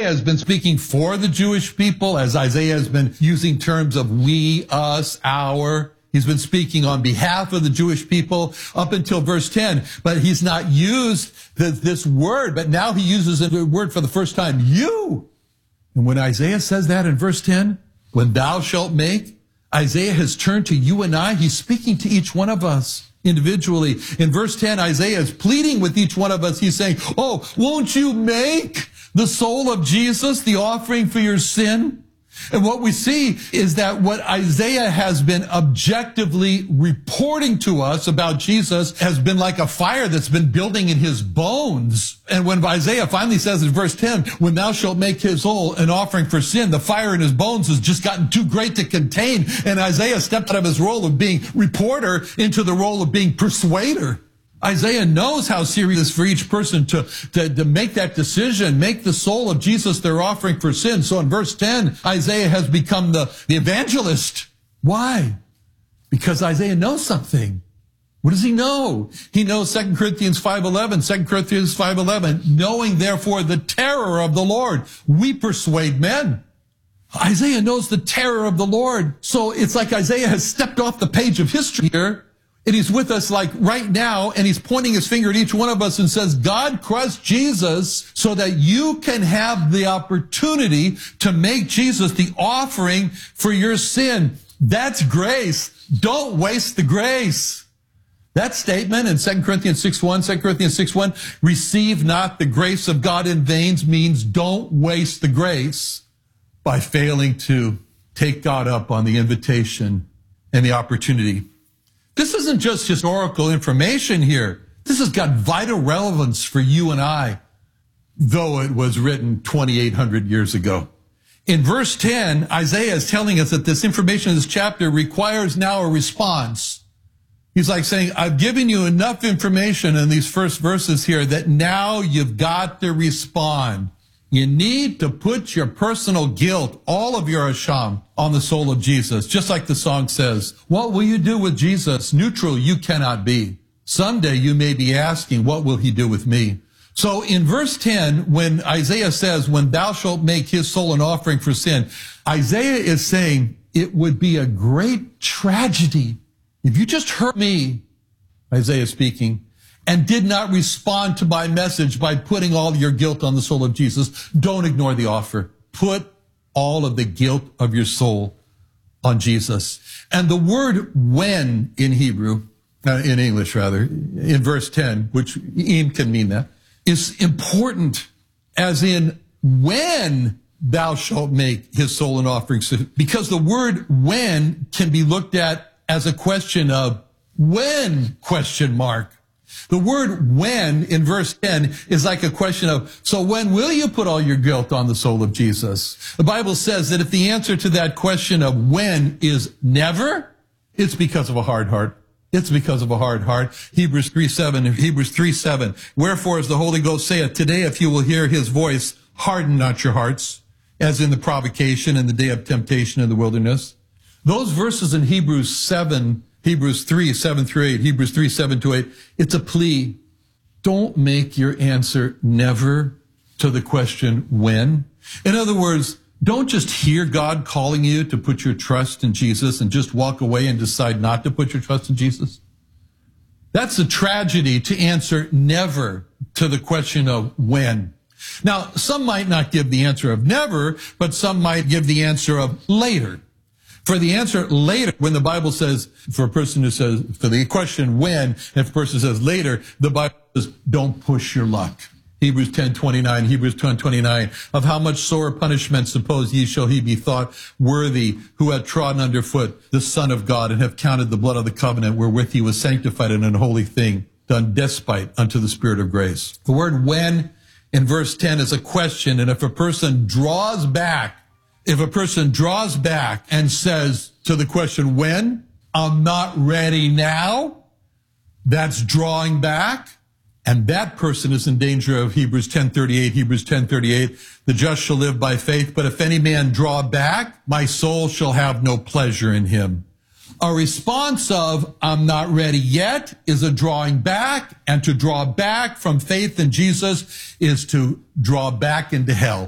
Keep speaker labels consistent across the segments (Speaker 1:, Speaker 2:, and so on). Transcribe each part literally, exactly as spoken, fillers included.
Speaker 1: has been speaking for the Jewish people, as Isaiah has been using terms of we, us, our. He's been speaking on behalf of the Jewish people up until verse ten, but he's not used the, this word, but now he uses the word for the first time, you. And when Isaiah says that in verse ten, when thou shalt make, Isaiah has turned to you and I. He's speaking to each one of us individually. In verse ten, Isaiah is pleading with each one of us. He's saying, oh, won't you make the soul of Jesus the offering for your sin? And what we see is that what Isaiah has been objectively reporting to us about Jesus has been like a fire that's been building in his bones. And when Isaiah finally says in verse ten, when thou shalt make his soul an offering for sin, the fire in his bones has just gotten too great to contain. And Isaiah stepped out of his role of being reporter into the role of being persuader. Isaiah knows how serious it is for each person to, to, to make that decision, make the soul of Jesus their offering for sin. So in verse ten, Isaiah has become the, the evangelist. Why? Because Isaiah knows something. What does he know? He knows Second Corinthians five eleven, Second Corinthians five eleven, knowing therefore the terror of the Lord, we persuade men. Isaiah knows the terror of the Lord. So it's like Isaiah has stepped off the page of history here. And he's with us like right now, and he's pointing his finger at each one of us and says, God crushed Jesus so that you can have the opportunity to make Jesus the offering for your sin. That's grace. Don't waste the grace. That statement in Second Corinthians six one, Second Corinthians six one, receive not the grace of God in vain, means don't waste the grace by failing to take God up on the invitation and the opportunity. This isn't just historical information here. This has got vital relevance for you and I, though it was written twenty-eight hundred years ago. In verse ten, Isaiah is telling us that this information in this chapter requires now a response. He's like saying, I've given you enough information in these first verses here that now you've got to respond. You need to put your personal guilt, all of your asham, on the soul of Jesus. Just like the song says, what will you do with Jesus? Neutral you cannot be. Someday you may be asking, what will he do with me? So in verse ten, when Isaiah says, when thou shalt make his soul an offering for sin, Isaiah is saying it would be a great tragedy if you just heard me, Isaiah speaking, and did not respond to my message by putting all your guilt on the soul of Jesus. Don't ignore the offer. Put all of the guilt of your soul on Jesus. And the word when in Hebrew, uh, in English rather, in verse ten, which im can mean that, is important as in when thou shalt make his soul an offering. Because the word when can be looked at as a question of when question mark. The word when in verse ten is like a question of, so when will you put all your guilt on the soul of Jesus? The Bible says that if the answer to that question of when is never, it's because of a hard heart. It's because of a hard heart. Hebrews three seven, Hebrews three seven. Wherefore, as the Holy Ghost saith, today if you will hear his voice, harden not your hearts, as in the provocation and the day of temptation in the wilderness. Those verses in Hebrews seven, Hebrews three, seven through eight, Hebrews three, seven to eight, it's a plea. Don't make your answer never to the question when. In other words, don't just hear God calling you to put your trust in Jesus and just walk away and decide not to put your trust in Jesus. That's a tragedy to answer never to the question of when. Now, some might not give the answer of never, but some might give the answer of later. For the answer later, when the Bible says, for a person who says, for the question when, if a person says later, the Bible says, don't push your luck. Hebrews ten twenty-nine, Hebrews ten twenty-nine, of how much sore punishment suppose ye shall he be thought worthy, who had trodden under foot the Son of God, and have counted the blood of the covenant wherewith he was sanctified in an unholy thing, done despite unto the Spirit of grace. The word when in verse ten is a question, and if a person draws back, if a person draws back and says to the question, when? I'm not ready now. That's drawing back. And that person is in danger of Hebrews ten thirty-eight, Hebrews ten thirty-eight. The just shall live by faith. But if any man draw back, my soul shall have no pleasure in him. A response of, I'm not ready yet, is a drawing back. And to draw back from faith in Jesus is to draw back into hell.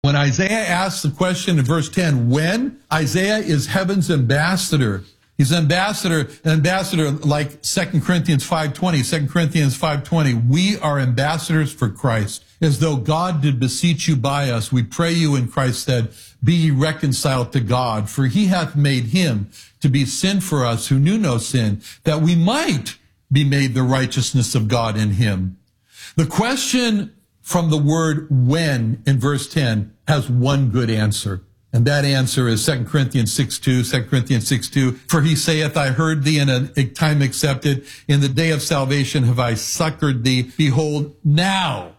Speaker 1: When Isaiah asks the question in verse ten, when? Isaiah is heaven's ambassador. He's ambassador, ambassador like Second Corinthians five twenty. Second Corinthians five twenty. We are ambassadors for Christ. As though God did beseech you by us, we pray you in Christ said, be ye reconciled to God, for he hath made him to be sin for us who knew no sin, that we might be made the righteousness of God in him. The question from the word when in verse ten has one good answer. And that answer is Second Corinthians six two, Second Corinthians six two. For he saith, I heard thee in a time accepted. In the day of salvation have I succored thee. Behold, now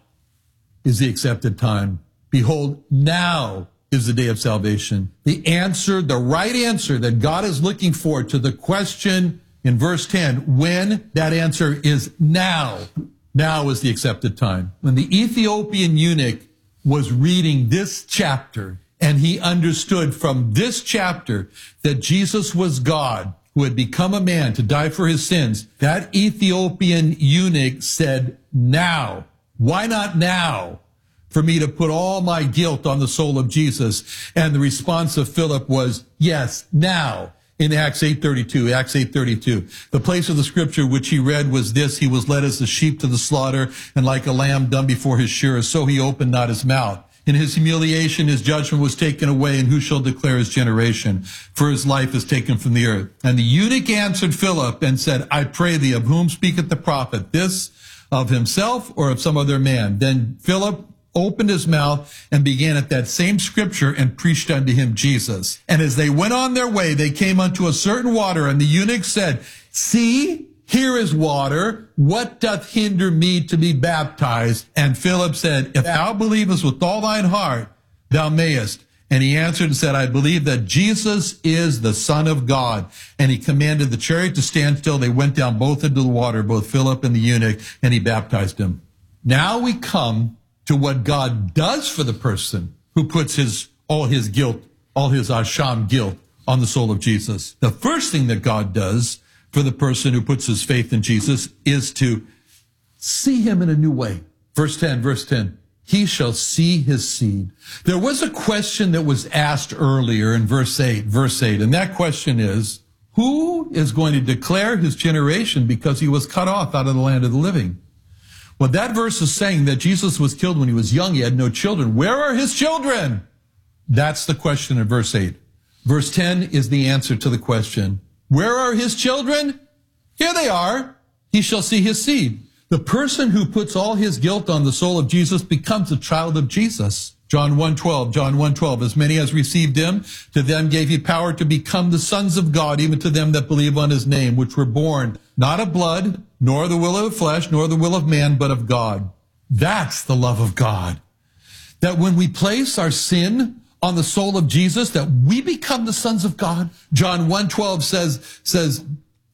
Speaker 1: is the accepted time. Behold, now is the day of salvation. The answer, the right answer that God is looking for to the question in verse ten, when, that answer is now. Now is the accepted time. When the Ethiopian eunuch was reading this chapter, and he understood from this chapter that Jesus was God who had become a man to die for his sins, that Ethiopian eunuch said, now. Why not now? For me to put all my guilt on the soul of Jesus. And the response of Philip was, yes, now. In Acts eight thirty-two, Acts eight thirty-two. The place of the scripture which he read was this, he was led as a sheep to the slaughter, and like a lamb dumb before his shearers, so he opened not his mouth. In his humiliation, his judgment was taken away, and who shall declare his generation? For his life is taken from the earth. And the eunuch answered Philip and said, I pray thee, of whom speaketh the prophet? This of himself or of some other man? Then Philip opened his mouth and began at that same scripture and preached unto him Jesus. And as they went on their way, they came unto a certain water, and the eunuch said, see, here is water. What doth hinder me to be baptized? And Philip said, if thou believest with all thine heart, thou mayest. And he answered and said, I believe that Jesus is the Son of God. And he commanded the chariot to stand still. They went down both into the water, both Philip and the eunuch, and he baptized him. Now we come to what God does for the person who puts his all his guilt, all his asham guilt on the soul of Jesus. The first thing that God does for the person who puts his faith in Jesus is to see him in a new way. Verse ten, verse ten, he shall see his seed. There was a question that was asked earlier in verse eight, verse eight, and that question is, who is going to declare his generation because he was cut off out of the land of the living? Well, that verse is saying that Jesus was killed when he was young. He had no children. Where are his children? That's the question in verse eight. Verse ten is the answer to the question. Where are his children? Here they are. He shall see his seed. The person who puts all his guilt on the soul of Jesus becomes a child of Jesus. John one twelve, John one twelve, as many as received him, to them gave he power to become the sons of God, even to them that believe on his name, which were born not of blood, nor the will of the flesh, nor the will of man, but of God. That's the love of God. That when we place our sin on the soul of Jesus, that we become the sons of God. John one twelve says, says,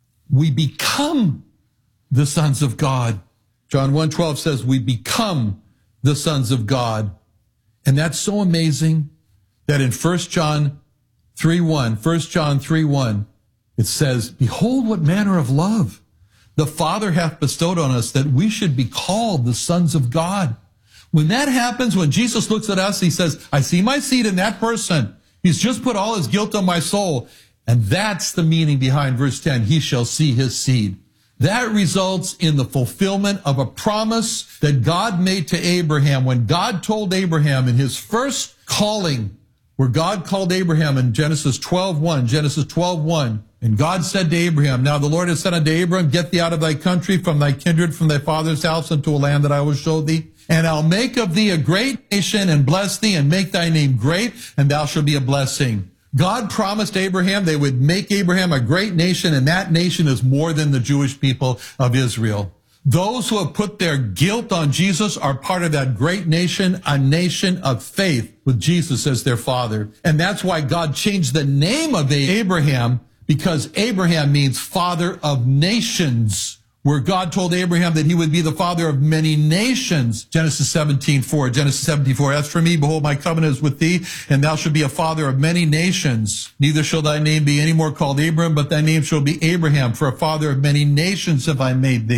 Speaker 1: we become the sons of God. John one twelve says, we become the sons of God. And that's so amazing that in First John three one, First John three one, it says, behold what manner of love the Father hath bestowed on us, that we should be called the sons of God. When that happens, when Jesus looks at us, he says, I see my seed in that person. He's just put all his guilt on my soul. And that's the meaning behind verse ten. He shall see his seed. That results in the fulfillment of a promise that God made to Abraham. When God told Abraham in his first calling, where God called Abraham in Genesis twelve one, Genesis twelve one, and God said to Abraham, now the Lord has said unto Abraham, get thee out of thy country, from thy kindred, from thy father's house, unto a land that I will show thee. And I'll make of thee a great nation, and bless thee, and make thy name great, and thou shalt be a blessing. God promised Abraham they would make Abraham a great nation, and that nation is more than the Jewish people of Israel. Those who have put their guilt on Jesus are part of that great nation, a nation of faith with Jesus as their father. And that's why God changed the name of Abraham, because Abraham means father of nations, where God told Abraham that he would be the father of many nations. Genesis seventeen four, Genesis seventeen four, as for me, behold, my covenant is with thee, and thou shalt be a father of many nations. Neither shall thy name be any more called Abram, but thy name shall be Abraham, for a father of many nations have I made thee.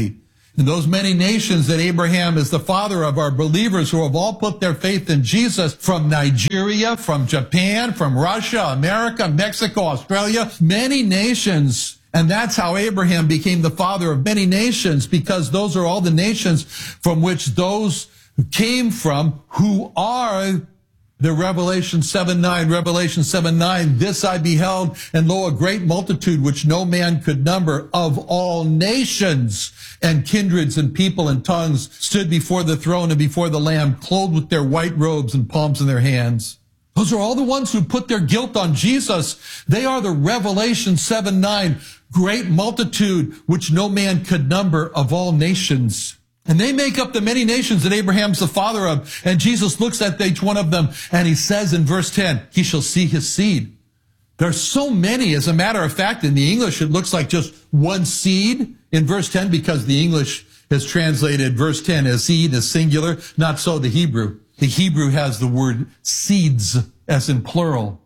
Speaker 1: And those many nations that Abraham is the father of are believers who have all put their faith in Jesus, from Nigeria, from Japan, from Russia, America, Mexico, Australia, many nations. And that's how Abraham became the father of many nations, because those are all the nations from which those came from who are the Revelation seven nine, Revelation seven nine, this I beheld, and lo, a great multitude which no man could number, of all nations and kindreds and people and tongues, stood before the throne and before the Lamb, clothed with their white robes and palms in their hands. Those are all the ones who put their guilt on Jesus. They are the Revelation seven nine, great multitude which no man could number, of all nations. And they make up the many nations that Abraham's the father of. And Jesus looks at each one of them and he says in verse ten, he shall see his seed. There's so many. As a matter of fact, in the English, it looks like just one seed in verse ten, because the English has translated verse ten as seed, as singular. Not so the Hebrew. The Hebrew has the word seeds as in plural.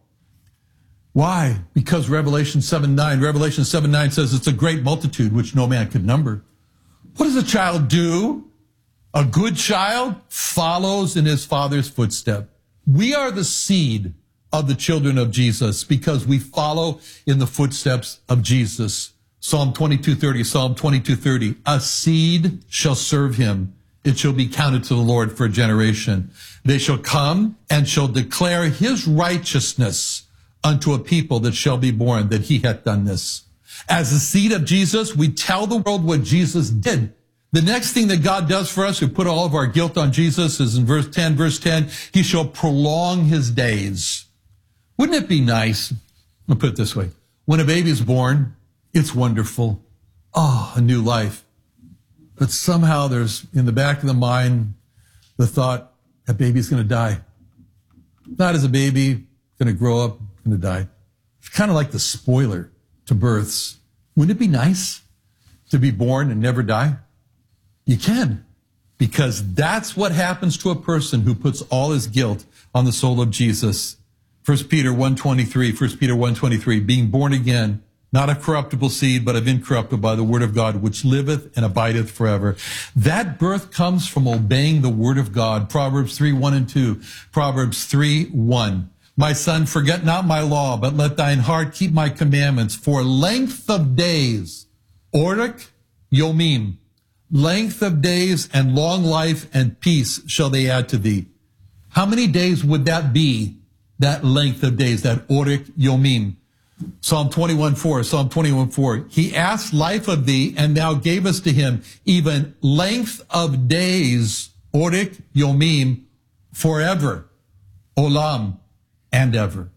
Speaker 1: Why? Because Revelation seven nine, Revelation seven nine says it's a great multitude which no man could number. What does a child do? A good child follows in his father's footstep. We are the seed of the children of Jesus because we follow in the footsteps of Jesus. Psalm twenty-two thirty, Psalm twenty-two thirty, a seed shall serve him. It shall be counted to the Lord for a generation. They shall come and shall declare his righteousness unto a people that shall be born, that he hath done this. As the seed of Jesus, we tell the world what Jesus did. The next thing that God does for us, who put all of our guilt on Jesus, is in verse ten, verse ten, he shall prolong his days. Wouldn't it be nice? I'll put it this way. When a baby is born, it's wonderful. Oh, a new life. But somehow there's in the back of the mind the thought that baby's going to die. Not as a baby, going to grow up, going to die. It's kind of like the spoiler to births. Wouldn't it be nice to be born and never die? You can, because that's what happens to a person who puts all his guilt on the soul of Jesus. First Peter one twenty-three, First Peter one twenty-three, being born again, not of corruptible seed, but of incorruptible by the word of God, which liveth and abideth forever. That birth comes from obeying the word of God. Proverbs three, one and two. Proverbs three, one. My son, forget not my law, but let thine heart keep my commandments. For length of days, Orik Yomim, length of days and long life and peace shall they add to thee. How many days would that be, that length of days, that Orik Yomim? Psalm twenty-one four, Psalm twenty-one four. He asked life of thee, and thou gavest to him even length of days, Orik Yomim, forever, Olam, and ever.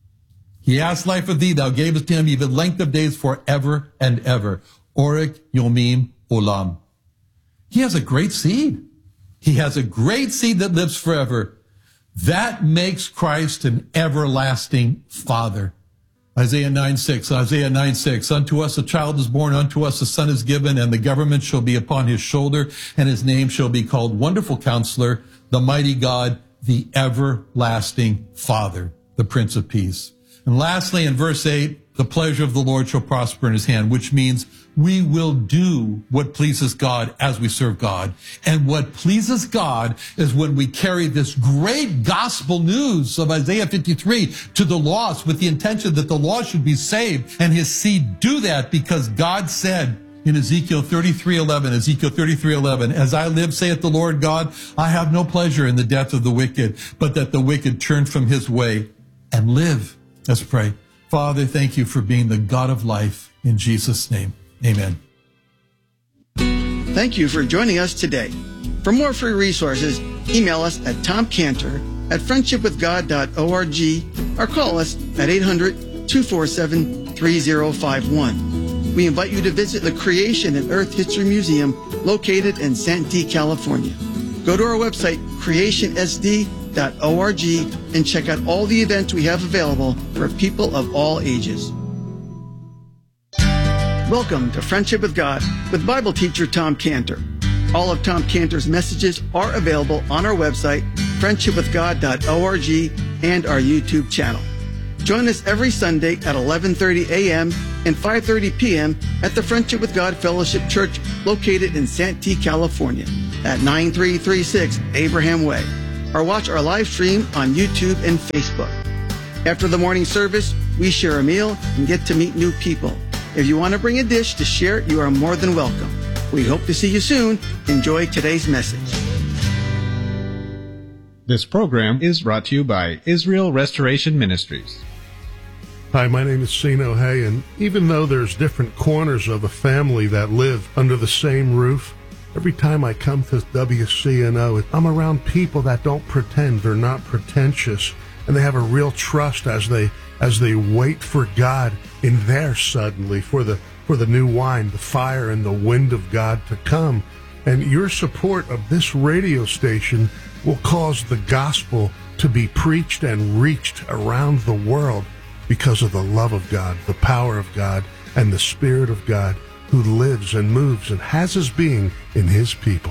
Speaker 1: He asked life of thee, thou gavest to him even length of days forever and ever. Orik Yomim Olam. He has a great seed. He has a great seed that lives forever. That makes Christ an everlasting Father. Isaiah nine six, Isaiah nine six, unto us a child is born, unto us a son is given, and the government shall be upon his shoulder, and his name shall be called Wonderful Counselor, the Mighty God, the Everlasting Father, the Prince of Peace. And lastly, in verse eight, the pleasure of the Lord shall prosper in his hand, which means we will do what pleases God as we serve God. And what pleases God is when we carry this great gospel news of Isaiah fifty-three to the lost with the intention that the lost should be saved, and his seed do that because God said in Ezekiel thirty-three eleven, Ezekiel thirty-three eleven, as I live, saith the Lord God, I have no pleasure in the death of the wicked, but that the wicked turn from his way and live. Let's pray. Father, thank you for being the God of life. In Jesus' name, amen.
Speaker 2: Thank you for joining us today. For more free resources, email us at tom cantor at friendship with god dot org or call us at eight hundred, two four seven, three zero five one. We invite you to visit the Creation and Earth History Museum located in Santee, California. Go to our website, creation s d dot org, and check out all the events we have available for people of all ages. Welcome to Friendship with God with Bible teacher Tom Cantor. All of Tom Cantor's messages are available on our website, friendship with god dot org, and our YouTube channel. Join us every Sunday at eleven thirty a.m. and five thirty p.m. at the Friendship with God Fellowship Church located in Santee, California at nine three three six Abraham Way. Or watch our live stream on YouTube and Facebook. After the morning service, we share a meal and get to meet new people. If you want to bring a dish to share, you are more than welcome. We hope to see you soon. Enjoy today's message.
Speaker 3: This program is brought to you by Israel Restoration Ministries.
Speaker 4: Hi, my name is Sino Hay, and even though there's different corners of a family that live under the same roof, every time I come to W C N O, I'm around people that don't pretend, they're not pretentious, and they have a real trust as they as they wait for God in their suddenly, for the for the new wine, the fire, and the wind of God to come. And your support of this radio station will cause the gospel to be preached and reached around the world because of the love of God, the power of God, and the Spirit of God who lives and moves and has his being in his people.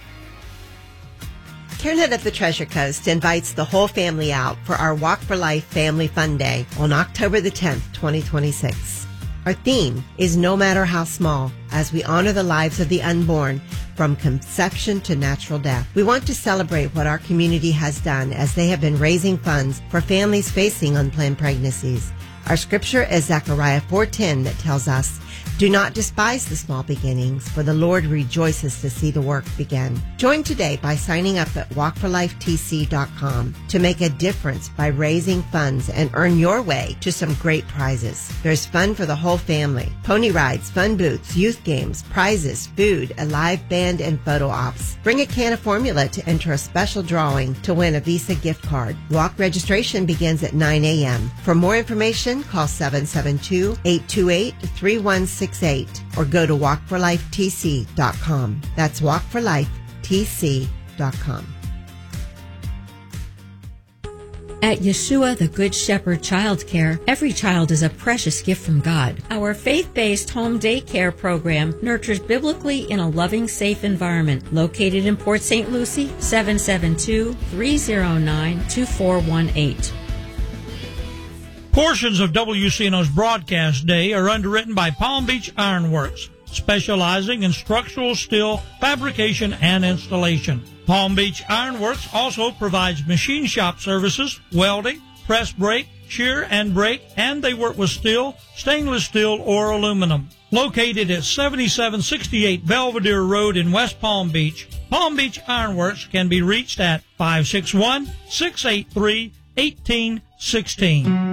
Speaker 5: CareNet of the Treasure Coast invites the whole family out for our Walk for Life Family Fun Day on October the tenth, twenty twenty-six. Our theme is No Matter How Small, as we honor the lives of the unborn from conception to natural death. We want to celebrate what our community has done as they have been raising funds for families facing unplanned pregnancies. Our scripture is Zechariah four ten that tells us, "Do not despise the small beginnings, for the Lord rejoices to see the work begin." Join today by signing up at walk for life t c dot com to make a difference by raising funds and earn your way to some great prizes. There's fun for the whole family. Pony rides, fun booths, youth games, prizes, food, a live band, and photo ops. Bring a can of formula to enter a special drawing to win a Visa gift card. Walk registration begins at nine a.m. For more information, call seven seven two, eight two eight, three one six eight or go to walk for life t c dot com. That's walk for life t c dot com.
Speaker 6: At Yeshua, the Good Shepherd Child Care, every child is a precious gift from God. Our faith-based home daycare program nurtures biblically in a loving, safe environment. Located in Port Saint Lucie, seven seven two, three zero nine, two four one eight.
Speaker 7: Portions of W C N O's broadcast day are underwritten by Palm Beach Iron Works, specializing in structural steel fabrication and installation. Palm Beach Iron Works also provides machine shop services, welding, press brake, shear and brake, and they work with steel, stainless steel, or aluminum. Located at seventy-seven sixty-eight Belvedere Road in West Palm Beach, Palm Beach Iron Works can be reached at five six one, six eight three, one eight one six.